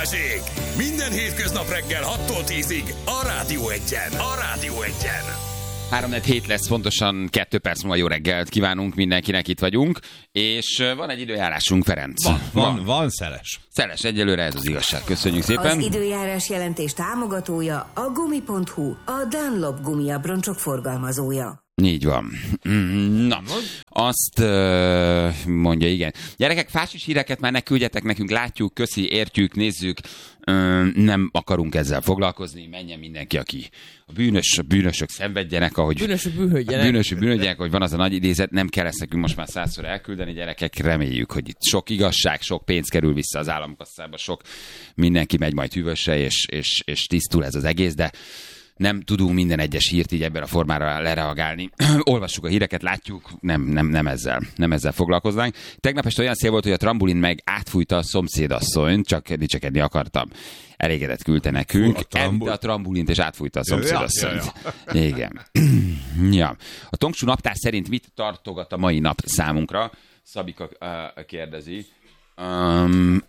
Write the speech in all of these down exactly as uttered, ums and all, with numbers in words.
Balázsék! Minden hétköznap reggel hattól tízig a Rádió Egyen. A Rádió Egyen. három hét lesz, pontosan kettő perc múlva jó reggelt kívánunk mindenkinek, itt vagyunk, és van egy időjárásunk, Ferenc. Van, van, van szeles. Szeles, egyelőre ez az igazság. Köszönjük szépen. Az időjárás jelentés támogatója a gumi pont hu, a Dunlop gumiabroncsok forgalmazója. Így van. Na, azt uh, mondja, igen. Gyerekek, fásis híreket már ne küldjetek nekünk, látjuk, köszi, értjük, nézzük, uh, nem akarunk ezzel foglalkozni, menjen mindenki, aki a bűnös, a bűnösök szenvedjenek, ahogy... Bűnösök bűnhődjenek. Bűnösök bűnhődjenek, hogy van az a nagy idézet, nem kell ezt nekünk most már százszor elküldeni, gyerekek, reméljük, hogy itt sok igazság, sok pénz kerül vissza az államkasszába, sok mindenki megy majd hűvösre, és, és, és tisztul ez az egész, de nem tudunk minden egyes hírt így ebben a formára lereagálni. Olvassuk a híreket, látjuk, nem, nem, nem, ezzel, nem ezzel foglalkoznánk. Tegnap este olyan szél volt, hogy a trambulin meg átfújta a szomszédasszonyt, csak dicsekedni akartam. Elégedett küldte nekünk. Fú, a trambul... Elvitte a trambulint és átfújta a szomszédasszonyt. Ja, ja, ja. Igen. Ja. A Tongsú naptár szerint mit tartogat a mai nap számunkra? Szabika uh, kérdezi. Um,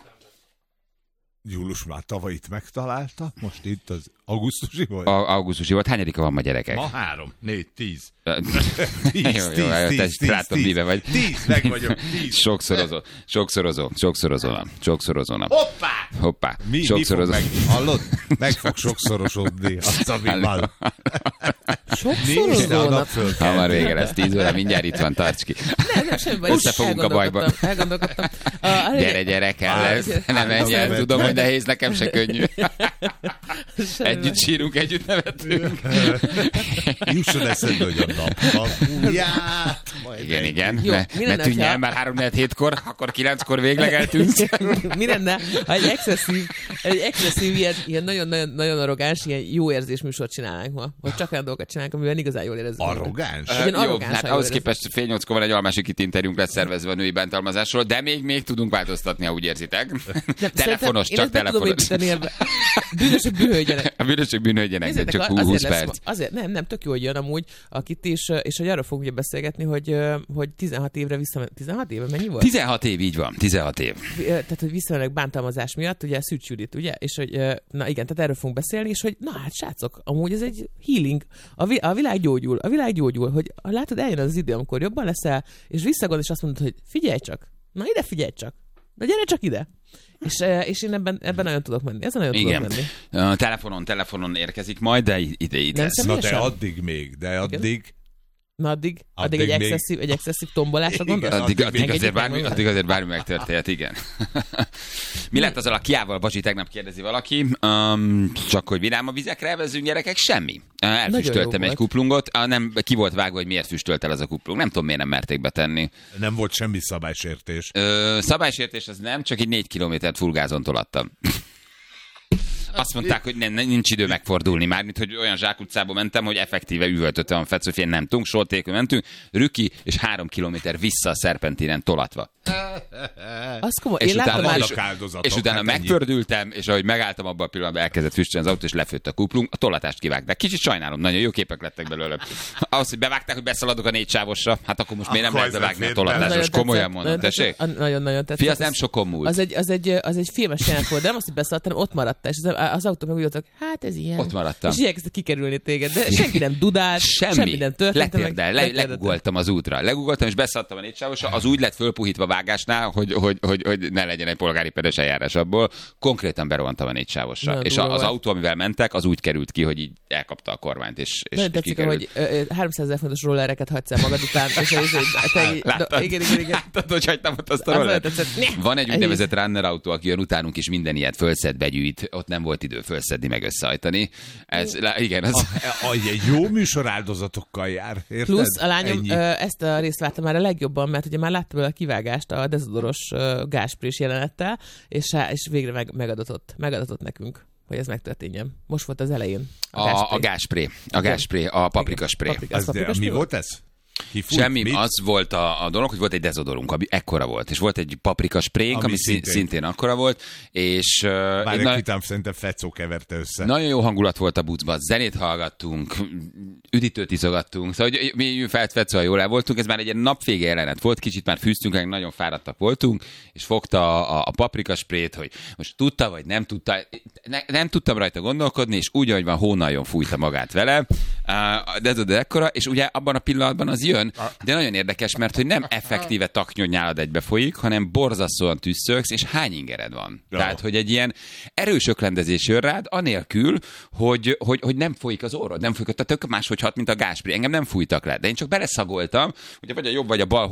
Július már tavaly itt megtalálta, most itt az augusztusi volt? A, augusztusi volt. Hányadika van ma, gyerekek? Ma három, négy, tíz. tíz, jó, jó, tíz, tíz, látom, mibe vagy. Tíz, meg vagyok, tíz. Sokszorozó, sokszorozó, sokszorozó, sokszorozó. Hoppá! Hoppá! Mi, sokszorozó. mi fog meg, hallod? Meg fog sokszorosodni a Szabival. Sokszorozó. Hamar vége lesz, tíz óra, mindjárt itt van, tarts ki. Nem, nem, semmi baj. Összefogunk a bajban. Elgondolkodtam. Gyere, gyere, kell lesz. Nem menj el, tudom, hogy nehéz, nekem se könnyű. Együtt sírunk, együtt nevetünk. Jusson eszedbe, hogy a nap napját. Igen, igen. Jó, ne ne tűnj el már három négy hétkor, akkor kilenckor végleg eltűnsz. Mi lenne, ha egy excesszív, egy excesszív ilyen, ilyen nagyon-nagyon nagyon arrogáns, ilyen jó érzés műsort csinálnánk ma. Vagy csak olyan dolgokat csinálnánk, amivel igazán jól érezzük. Arrogáns? Uh, jó, hát ahhoz képest fél nyolckor van egy almásik itt interjúnk lesz szervezve a női bántalmazásról, de még, még tudunk változtatni, ha úgy érzitek. Nem, telefonos, csak telefonos. Bűnösök bűnhődjenek. A bűnösök bűnhődjenek, de csak húsz perc. Azért, nem, nem, tök jó, hogy jön amúgy, akit is, és hogy arra fogunk beszélgetni, hogy, hogy tizenhat évre visszamennek. tizenhat éve mennyi volt? tizenhat év, így van, tizenhat év. Tehát, hogy visszamennek bántalmazás miatt, ugye Szűcs Judit, ugye? És hogy, na igen, tehát erről fogunk beszélni, és hogy na hát srácok, amúgy ez egy healing. A, vi- a világ gyógyul, a világ gyógyul, hogy látod, eljön az idő, amikor jobban leszel, és visszagond, és azt mondod, hogy figyelj csak, na ide figyelj csak, na gyere csak ide. És, és én ebben, ebben nagyon tudok menni. Ezen nagyon igen. tudok menni. Uh, telefonon, telefonon érkezik majd, de ide, ide lesz. Na de addig még, de addig... Na addig, addig, addig egy, excesszív, egy excesszív tombolásra gondolsz? Addig, addig, azért bármi, addig azért bármi megtörtént, igen. Mi lett azzal a kiával, Bazsi, tegnap kérdezi valaki. Um, csak hogy vidám a vizekre elvezzünk, gyerekek, semmi. Elfüstöltem egy kuplungot, uh, nem, ki volt vágva, hogy miért füstölt el az a kuplung. Nem tudom, miért nem merték betenni. Nem volt semmi szabálysértés. Ö, szabálysértés az nem, csak egy négy kilométert fullgázon tolattam. Azt mondták, hogy nem, nincs idő megfordulni már, mint hogy olyan zsákutcába mentem, hogy effektíve üvöltöttem a Fetsz, hogy nem tudunk, soltékül mentünk, Rüki, és három kilométer vissza a szerpentinen tolatva. Azt komoly, és én utána, láttam és, és utána hát megpördültem, és ahogy megálltam abban a pillanatban, elkezdett füstölni az autó, és lefőtt a kuplung, a tolatást kivágták. Kicsit sajnálom, nagyon jó képek lettek belőle. Ahhoz, hogy bevágták, hogy beszaladok a négy sávosra, hát akkor most miért nem lehet bevágni a tolatást, most komolyan mondom, tessék? Nagyon-nagyon tetszett. Fia, az nem sokon múlt. Az egy, az egy, az egy filmes jelent volt, de nem azt, hogy beszaladtam, ott maradtál, és az autó meg úgy voltak, hát ez ilyen. Ott maradtam. És így elkezdte kikerülni téged, de senki nem dudált, semmi, semmi nem történt. Letérdel, le, legugoltam az útra. Legugoltam, és beszaladtam a négysávosra, az úgy lett fölpuhítva vágásnál, hogy, hogy, hogy, hogy ne legyen egy polgári peres eljárás abból. Konkrétan berohantam a négysávosra. Na, és a, az autó, amivel mentek, az úgy került ki, hogy így elkapta a kormányt, és, és nagyon tetszik, hogy háromszázezer fontos rollereket hagysz el magad után, és láttad, igen, igen, igen. Láttad, hogy hagytam ott azt a rollert? Van egy úgynevezett runner autó, aki jön utánunk, és minden ilyet fölszed, begyűjt. Ott nem volt idő fölszedni, meg összehajtani. Ez, igen, az... A, a, egy jó műsor áldozatokkal jár, érted? Plusz a lányom ö, ezt a részt vártam már a legjobban, mert ugye már láttam a kivágást a dezodoros gázsprés jelenettel, és, és végre meg, megadatott, megadatott nekünk, hogy ez megtörténjen. Most volt az elején. A, a gázspré. A gázspré, a paprikaspré. Mi volt ez? Kifújt, Semmi, mit? az volt a, a dolog, hogy volt egy dezodorunk, ami ekkora volt, és volt egy paprika sprénk, ami, Ami ami szintén. szintén akkora volt, és... Uh, Bár na, egy kitám szerintem Fecó keverte össze. nagyon jó hangulat volt a buszban, zenét hallgattunk, üdítőt iszogattunk, szóval hogy mi Fecóval jól el voltunk, ez már egy ilyen napvége jelenet volt, kicsit már fűztünk, nagyon fáradtak voltunk, és fogta a, a paprika sprét, hogy most tudta, vagy nem tudta, ne, nem tudtam rajta gondolkodni, és úgy, ahogy van, hónaljon fújta magát vele, de ez ekkora, és ugye abban a pillanatban az jön, de nagyon érdekes, mert hogy nem effektíve taknyodnyálad egybe folyik, hanem borzasztóan tüsszögsz, és hány ingered van. Jó. Tehát, hogy egy ilyen erős öklendezés jön rád, anélkül, hogy, hogy, hogy nem folyik az orrod, nem folyik, tehát tök máshogy hat, mint a gázspré. Engem nem fújtak le, de én csak beleszagoltam, ugye vagy a jobb, vagy a bal